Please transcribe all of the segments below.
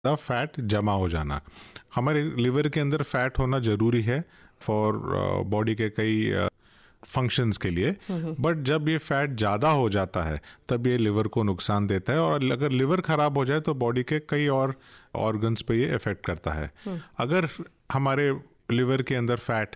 Fat जमा हो जाना। हमारे लिवर के अंदर फैट होना ज़रूरी है फॉर बॉडी के कई फंक्शंस के लिए, बट जब ये फैट ज़्यादा हो जाता है तब ये लिवर को नुकसान देता है, और अगर लिवर ख़राब हो जाए तो बॉडी के कई और ऑर्गन्स पे ये इफ़ेक्ट करता है। अगर हमारे लिवर के अंदर फैट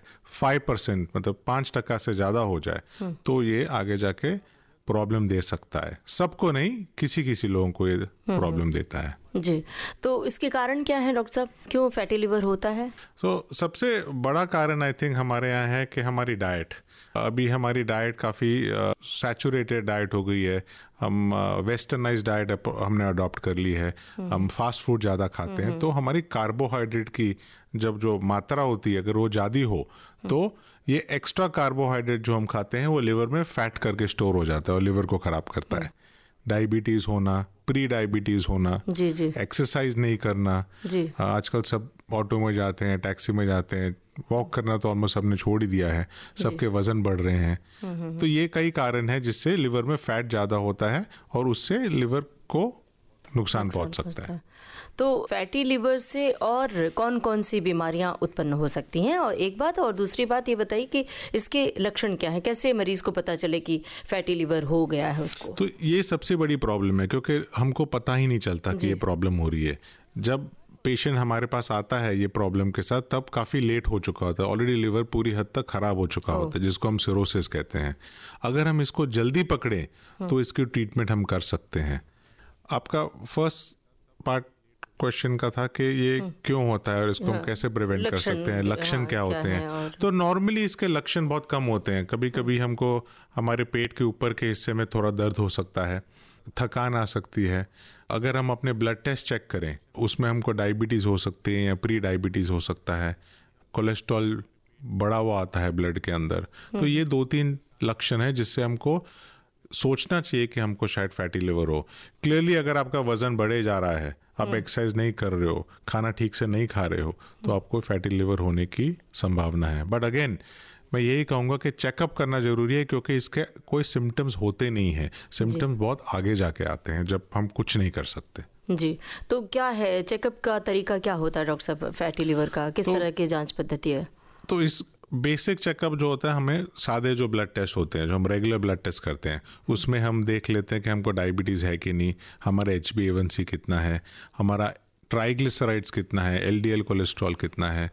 5% मतलब 5% से ज़्यादा हो जाए तो ये आगे जाके प्रॉब्लम दे सकता है। सबको नहीं, किसी किसी लोगों को ये प्रॉब्लम देता है जी। तो इसके कारण क्या है डॉक्टर साहब, क्यों फैटी लिवर होता है? सबसे बड़ा कारण आई थिंक हमारे यहाँ है कि हमारी डाइट, अभी हमारी डाइट काफ़ी सैचुरेटेड डाइट हो गई है। हम वेस्टर्नाइज डाइट हमने अडॉप्ट कर ली है। हम फास्ट फूड ज़्यादा खाते हैं, तो हमारी कार्बोहाइड्रेट की जब जो मात्रा होती है अगर वो ज़्यादा हो तो ये एक्स्ट्रा कार्बोहाइड्रेट जो हम खाते हैं वो लिवर में फैट करके स्टोर हो जाता है और लिवर को ख़राब करता है। डायबिटीज़ होना, प्री डायबिटीज़ होना, जी जी, एक्सरसाइज नहीं करना जी, आजकल सब ऑटो में जाते हैं, टैक्सी में जाते हैं, वॉक करना तो ऑलमोस्ट सबने छोड़ ही दिया है, सबके वजन बढ़ रहे हैं। तो ये कई कारण है जिससे लिवर में फैट ज़्यादा होता है और उससे लिवर को नुकसान पहुंच सकता है। तो फैटी लिवर से और कौन कौन सी बीमारियां उत्पन्न हो सकती हैं, और एक बात, और दूसरी बात ये बताइए कि इसके लक्षण क्या है, कैसे मरीज को पता चले कि फैटी लिवर हो गया है उसको? तो ये सबसे बड़ी प्रॉब्लम है क्योंकि हमको पता ही नहीं चलता कि ये प्रॉब्लम हो रही है। जब पेशेंट हमारे पास आता है ये प्रॉब्लम के साथ तब काफ़ी लेट हो चुका होता है, ऑलरेडी लिवर पूरी हद तक ख़राब हो चुका होता है, जिसको हम सिरोसिस कहते हैं। अगर हम इसको जल्दी पकड़ें तो इसकी ट्रीटमेंट हम कर सकते हैं। आपका फर्स्ट पार्ट क्वेश्चन का था कि ये क्यों होता है और इसको हम कैसे प्रिवेंट कर सकते हैं, लक्षण क्या होते हैं। तो नॉर्मली इसके लक्षण बहुत कम होते हैं। कभी कभी हमको हमारे पेट के ऊपर के हिस्से में थोड़ा दर्द हो सकता है, थकान आ सकती है। अगर हम अपने ब्लड टेस्ट चेक करें उसमें हमको डायबिटीज़ हो सकती है या प्री डायबिटीज़ हो सकता है, कोलेस्ट्रॉल बढ़ा हुआ आता है ब्लड के अंदर। तो ये 2-3 लक्षण है जिससे हमको सोचना चाहिए कि हमको शायद फैटी लिवर हो। क्लियरली अगर आपका वजन बढ़े जा रहा है, आप एक्सरसाइज नहीं कर रहे हो, खाना ठीक से नहीं खा रहे हो, तो आपको फैटी लिवर होने की संभावना है। बट अगेन मैं यही कहूँगा कि चेकअप करना ज़रूरी है क्योंकि इसके कोई सिम्टम्स होते नहीं हैं। सिम्टम्स बहुत आगे जाके आते हैं जब हम कुछ नहीं कर सकते। जी, तो क्या है चेकअप का तरीका, क्या होता है डॉक्टर साहब फैटी लिवर का, किस तरह की जांच पद्धति है? तो इस बेसिक चेकअप जो होता है, हमें सादे जो ब्लड टेस्ट होते हैं जो हम रेगुलर ब्लड टेस्ट करते हैं उसमें हम देख लेते हैं कि हमको डायबिटीज़ है कि नहीं, हमारा HbA1c कितना है, हमारा ट्राइग्लिसराइड्स कितना है, LDL कोलेस्ट्रॉल कितना है,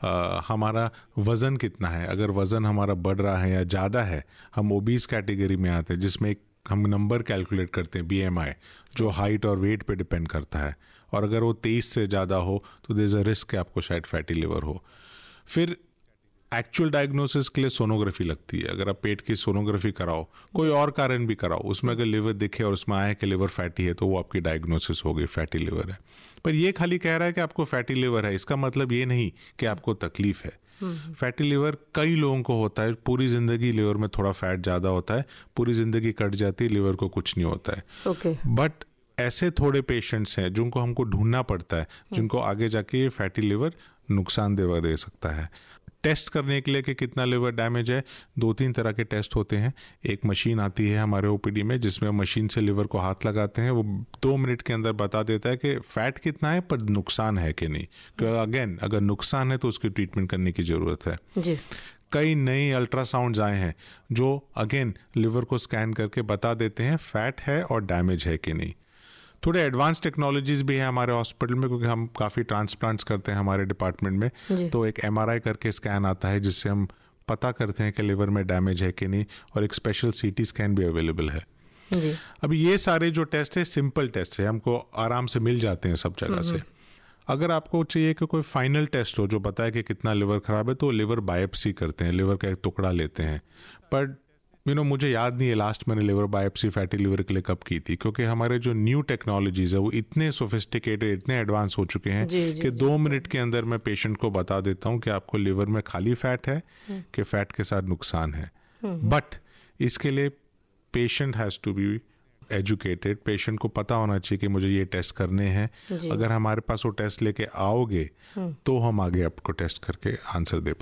हमारा वज़न कितना है। अगर वज़न हमारा बढ़ रहा है या ज़्यादा है, हम ओबीस कैटेगरी में आते हैं जिसमें एक हम नंबर कैलकुलेट करते हैं BMI, जो हाइट और वेट पे डिपेंड करता है, और अगर वो 23 से ज़्यादा हो तो देयर इज़ अ रिस्क कि आपको शायद फैटी लिवर हो। फिर एक्चुअल डायग्नोसिस के लिए सोनोग्राफी लगती है। अगर आप पेट की सोनोग्राफी कराओ, कोई और कारण भी कराओ, उसमें अगर लिवर दिखे और उसमें आए कि लिवर फैटी है तो वो आपकी डायग्नोसिस हो गई, फैटी लिवर है। पर ये खाली कह रहा है कि आपको फैटी लिवर है, इसका मतलब ये नहीं कि आपको तकलीफ है। फैटी लिवर कई लोगों को होता है, पूरी ज़िंदगी लिवर में थोड़ा फैट ज़्यादा होता है, पूरी ज़िंदगी कट जाती है, लिवर को कुछ नहीं होता है। बट ऐसे थोड़े पेशेंट्स हैं जिनको हमको ढूंढना पड़ता है, जिनको आगे जाके ये फैटी लिवर नुकसानदेह दे सकता है। टेस्ट करने के लिए कि कितना लिवर डैमेज है, 2-3 तरह के टेस्ट होते हैं। एक मशीन आती है हमारे OPD में जिसमें मशीन से लिवर को हाथ लगाते हैं, वो 2 मिनट के अंदर बता देता है कि फैट कितना है पर नुकसान है कि नहीं। क्योंकि अगेन अगर नुकसान है तो उसकी ट्रीटमेंट करने की ज़रूरत है जी। कई नई अल्ट्रासाउंड्स आए हैं जो अगेन लिवर को स्कैन करके बता देते हैं फैट है और डैमेज है कि नहीं। थोड़े एडवांस टेक्नोलॉजीज भी है हमारे हॉस्पिटल में क्योंकि हम काफ़ी ट्रांसप्लांट्स करते हैं हमारे डिपार्टमेंट में। तो एक MRI करके स्कैन आता है जिससे हम पता करते हैं कि लिवर में डैमेज है कि नहीं, और एक स्पेशल CT स्कैन भी अवेलेबल है जी। अभी ये सारे जो टेस्ट है सिंपल टेस्ट है, हमको आराम से मिल जाते हैं सब जगह से। अगर आपको चाहिए कि कोई फाइनल टेस्ट हो जो बताए कि कितना लिवर खराब है तो लिवर बायोप्सी करते हैं, लिवर का एक टुकड़ा लेते हैं। पर मुझे याद नहीं है लास्ट मैंने लिवर बायोप्सी फैटी लिवर के लिए कब की थी, क्योंकि हमारे जो न्यू टेक्नोलॉजीज है वो इतने सोफिस्टिकेटेड, इतने एडवांस हो चुके हैं कि 2 मिनट के अंदर मैं पेशेंट को बता देता हूँ कि आपको लिवर में खाली फैट है कि फैट के साथ नुकसान है। बट इसके लिए patient has to be educated, patient को पता होना चाहिए कि मुझे ये टेस्ट करने हैं। अगर हमारे पास वो टेस्ट लेके आओगे तो हम आगे आपको टेस्ट करके आंसर दे पाएंगे।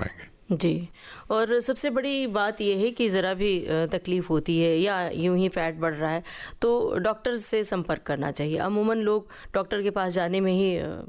जी। और सबसे बड़ी बात ये है कि ज़रा भी तकलीफ़ होती है या यूँ ही फैट बढ़ रहा है तो डॉक्टर से संपर्क करना चाहिए। अमूमन लोग डॉक्टर के पास जाने में ही